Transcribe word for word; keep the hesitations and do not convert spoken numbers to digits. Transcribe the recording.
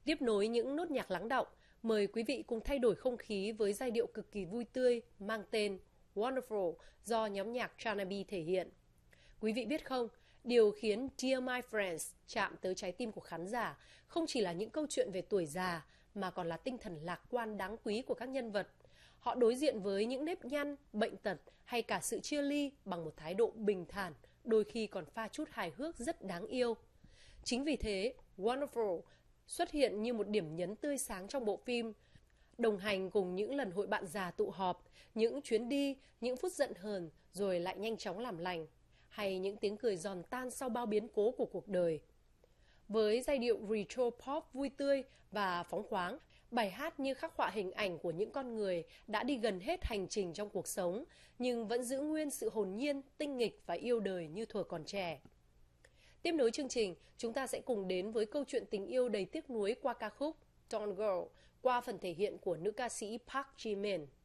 Tiếp nối những nốt nhạc lắng đọng, mời quý vị cùng thay đổi không khí với giai điệu cực kỳ vui tươi mang tên Wonderful do nhóm nhạc Tranabe thể hiện. Quý vị biết không, điều khiến Dear My Friends chạm tới trái tim của khán giả không chỉ là những câu chuyện về tuổi già mà còn là tinh thần lạc quan đáng quý của các nhân vật. Họ đối diện với những nếp nhăn, bệnh tật hay cả sự chia ly bằng một thái độ bình thản, đôi khi còn pha chút hài hước rất đáng yêu. Chính vì thế, Wonderful xuất hiện như một điểm nhấn tươi sáng trong bộ phim, đồng hành cùng những lần hội bạn già tụ họp, những chuyến đi, những phút giận hờn rồi lại nhanh chóng làm lành, hay những tiếng cười giòn tan sau bao biến cố của cuộc đời. Với giai điệu retro pop vui tươi và phóng khoáng, bài hát như khắc họa hình ảnh của những con người đã đi gần hết hành trình trong cuộc sống, nhưng vẫn giữ nguyên sự hồn nhiên, tinh nghịch và yêu đời như thuở còn trẻ. Tiếp nối chương trình, chúng ta sẽ cùng đến với câu chuyện tình yêu đầy tiếc nuối qua ca khúc Don't Go, qua phần thể hiện của nữ ca sĩ Park Ji-min.